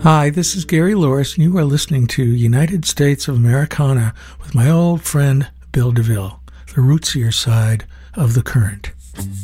Hi, this is Gary Lewis, and you are listening to United States of Americana with my old friend Bill DeVille, the rootsier side of the current.